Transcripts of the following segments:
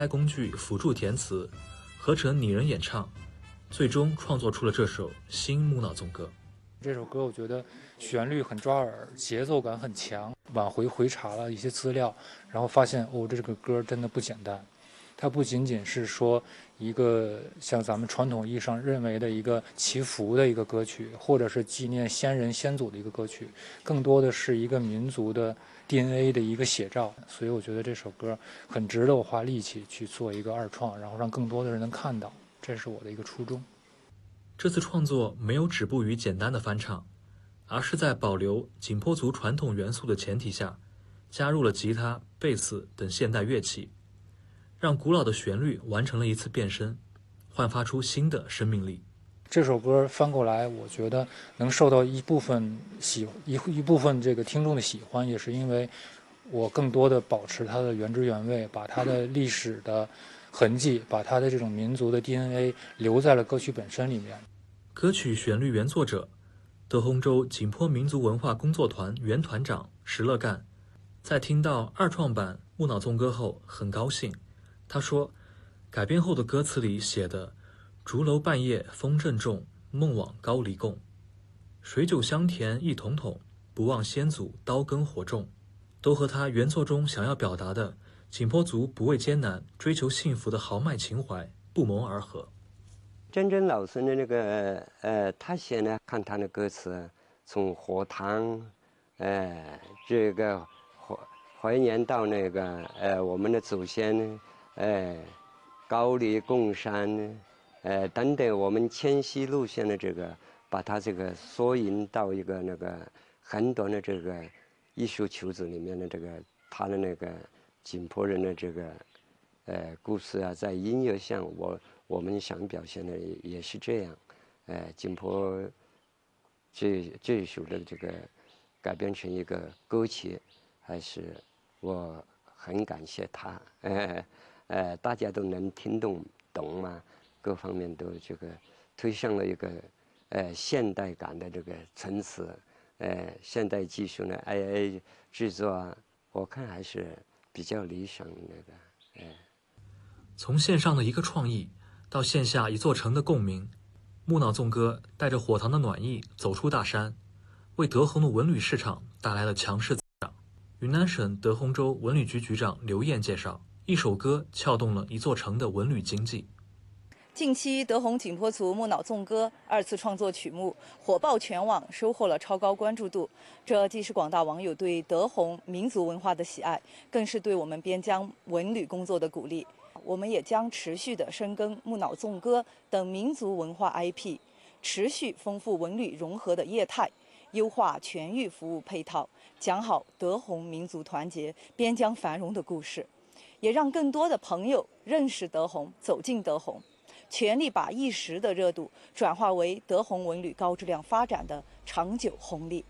工具辅助填词，合成拟人演唱，最终创作出了这首《新木脑纵歌》。 这首歌我觉得旋律很抓耳，节奏感很强。往回查了一些资料，然后发现这个歌真的不简单。它不仅仅是说一个像咱们传统意义上认为的一个祈福的一个歌曲，或者是纪念先人先祖的一个歌曲，更多的是一个民族的 DNA 的一个写照。所以我觉得这首歌很值得我花力气去做一个二创，然后让更多的人能看到，这是我的一个初衷。 这次创作没有止步于简单的翻唱，而是在保留景颇族传统元素的前提下，加入了吉他、贝斯等现代乐器，让古老的旋律完成了一次变身，焕发出新的生命力。 这首歌翻过来，我觉得能受到一部分这个听众的喜欢，也是因为我更多的保持它的原汁原味，把它的历史的痕迹，把它的这种民族的 DNA 留在了歌曲本身里面。 歌曲旋律原作者德宏州景颇民族文化工作团原团长石乐干，在听到二创版《木脑纵歌》后很高兴。他说，改编后的歌词里写的“竹楼半夜风正重，梦往高黎共，水酒香甜一桶桶，不忘先祖刀耕火种”，都和他原作中想要表达的景颇族不畏艰难、追求幸福的豪迈情怀不谋而合。 真真老师的那个他写呢，看他的歌词，从火塘，这个怀念到那个我们的祖先，高黎贡山，等等我们迁徙路线的这个，把它这个缩引到一个那个很短的这个艺术曲子里面的这个他的那个景颇人的这个故事啊，在音乐上我们想表现的也是这样，景颇这一首的这个改编成一个歌曲，还是我很感谢他，大家都能听懂嘛，各方面都这个推上了一个现代感的这个层次，现代技术呢 AI 制作啊，我看还是比较理想的那个， 从线上的一个创意到线下一座城的共鸣，木脑纵歌带着火塘的暖意走出大山，为德宏的文旅市场带来了强势增长。云南省德宏州文旅局局长刘燕介绍，一首歌撬动了一座城的文旅经济。 近期德宏景颇族木脑纵歌二次创作曲目火爆全网，收获了超高关注度。这既是广大网友对德宏民族文化的喜爱，更是对我们边疆文旅工作的鼓励。我们也将持续的深耕木脑纵歌等民族文化 IP， 持续丰富文旅融合的业态，优化全域服务配套，讲好德宏民族团结、边疆繁荣的故事，也让更多的朋友认识德宏、走进德宏，全力把一时的热度转化为德宏文旅高质量发展的长久红利。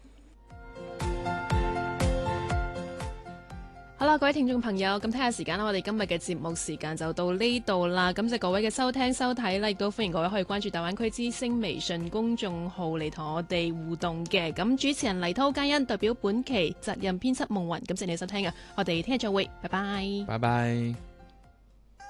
好啦，各位聽眾朋友，咁睇下時間啦，我哋今日嘅節目時間就到呢度啦。感謝各位嘅收聽收睇啦，亦都歡迎各位可以關注大灣區之聲微信公眾號嚟同我哋互動嘅。咁主持人黎滔嘉欣代表本期責任編輯夢雲，感謝你收聽啊！我哋聽日再會，拜拜。 拜拜。